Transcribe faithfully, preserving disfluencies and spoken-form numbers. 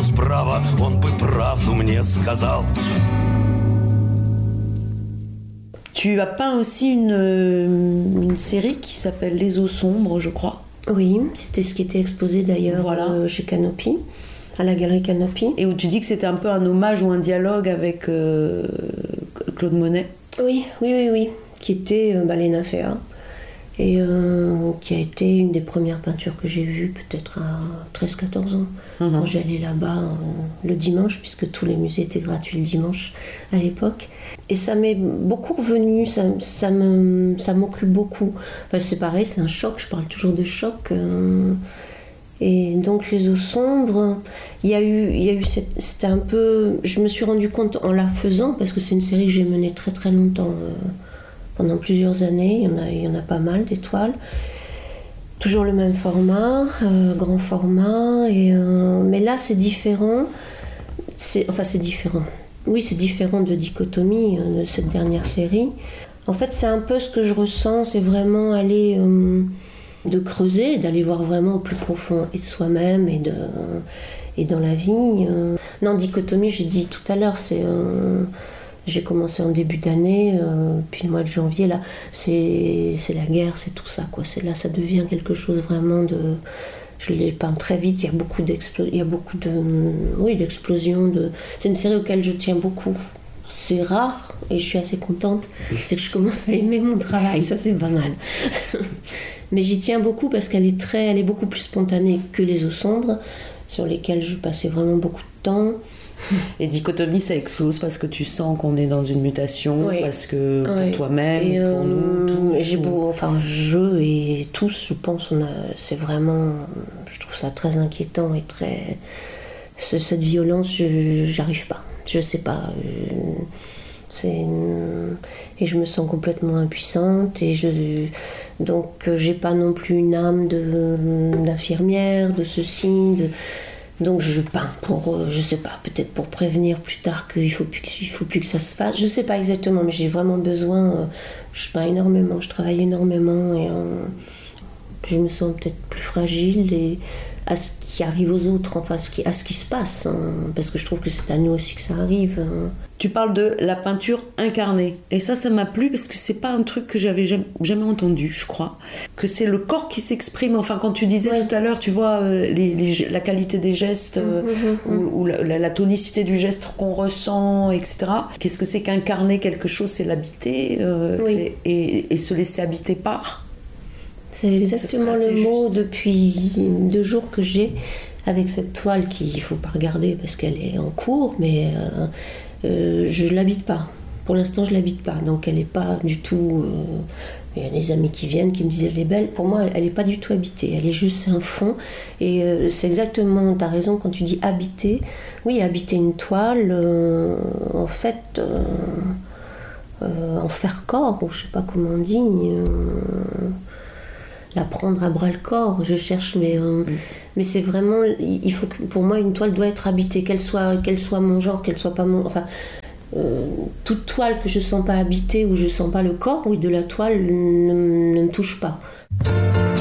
что справа, он бы правду мне сказал. Tu as peint aussi une, une série qui s'appelle Les eaux sombres, je crois. Oui, c'était ce qui était exposé d'ailleurs voilà. euh, chez Canopy, à la galerie Canopy. Et où tu dis que c'était un peu un hommage ou un dialogue avec euh, Claude Monet. Oui, oui, oui, oui, qui était euh, bah, les nymphéas. Et euh, qui a été une des premières peintures que j'ai vues peut-être à treize quatorze ans, mmh. quand j'allais là-bas euh, le dimanche, puisque tous les musées étaient gratuits le dimanche à l'époque. Et ça m'est beaucoup revenu, ça, ça, me, ça m'occupe beaucoup. Enfin, c'est pareil, c'est un choc, je parle toujours de choc. Euh, et donc les eaux sombres, il y a eu, il y a eu cette, c'était un peu... Je me suis rendu compte en la faisant, parce que c'est une série que j'ai menée très très longtemps, euh, pendant plusieurs années, il y en a, il y en a pas mal d'étoiles. Toujours le même format, euh, grand format, et, euh, mais là c'est différent. C'est, enfin c'est différent. Oui, c'est différent de Dichotomie, euh, de cette dernière série. En fait, c'est un peu ce que je ressens, c'est vraiment aller, euh, de creuser, d'aller voir vraiment au plus profond et de soi-même et, de, et dans la vie. Euh. Non, Dichotomie, j'ai dit tout à l'heure, c'est... Euh, J'ai commencé en début d'année, euh, puis le mois de janvier, là, c'est, c'est la guerre, c'est tout ça, quoi. C'est, là, ça devient quelque chose vraiment de... Je l'ai peint très vite, il y a beaucoup, d'explo... il y a beaucoup de... Oui, d'explosions, de... C'est une série auquel je tiens beaucoup. C'est rare, et je suis assez contente, c'est que je commence à aimer mon travail, ça c'est pas mal. Mais j'y tiens beaucoup parce qu'elle est très... Elle est beaucoup plus spontanée que les eaux sombres, sur lesquelles je passais vraiment beaucoup de temps. Et Dichotomie, ça explose parce que tu sens qu'on est dans une mutation, oui. parce que pour oui. toi-même, et pour euh, nous, tous, j'ai beau, enfin, je et tous, je pense, on a, c'est vraiment, je trouve ça très inquiétant et très, cette violence, je, j'arrive pas, je sais pas, c'est, et je me sens complètement impuissante et je, donc j'ai pas non plus une âme de, d'infirmière, de ceci, de donc je peins pour, euh, je sais pas, peut-être pour prévenir plus tard qu'il faut plus, qu'il faut plus que ça se fasse. Je sais pas exactement, mais j'ai vraiment besoin. Euh, je peins énormément, je travaille énormément et euh, je me sens peut-être plus fragile et à ce qui arrive aux autres, enfin à ce qui, à ce qui se passe, hein, parce que je trouve que c'est à nous aussi que ça arrive. Hein. Tu parles de la peinture incarnée, et ça, ça m'a plu parce que c'est pas un truc que j'avais jamais, jamais entendu, je crois. Que c'est le corps qui s'exprime. Enfin, quand tu disais ouais. tout à l'heure, tu vois, euh, les, les, la qualité des gestes, euh, mmh, mmh, ou, ou la, la, la tonicité du geste qu'on ressent, et cetera. Qu'est-ce que c'est qu'incarner quelque chose? C'est l'habiter euh, oui. et, et, et se laisser habiter par. C'est exactement le mot juste. Depuis deux jours que j'ai avec cette toile qu'il ne faut pas regarder parce qu'elle est en cours, mais euh, euh, je ne l'habite pas. Pour l'instant, je ne l'habite pas. Donc, elle n'est pas du tout... Euh, il y a des amis qui viennent, qui me disent elle est belle. Pour moi, elle n'est pas du tout habitée. Elle est juste un fond. Et euh, c'est exactement... Tu as raison quand tu dis habiter. Oui, habiter une toile, euh, en fait... Euh, euh, en faire corps, ou je ne sais pas comment on dit... Euh, la prendre à bras le corps, je cherche, mais, euh, mm. mais c'est vraiment, il faut que, pour moi, une toile doit être habitée, qu'elle soit, qu'elle soit mon genre, qu'elle soit pas mon, enfin, euh, toute toile que je sens pas habitée ou je sens pas le corps, oui, de la toile ne, ne me touche pas.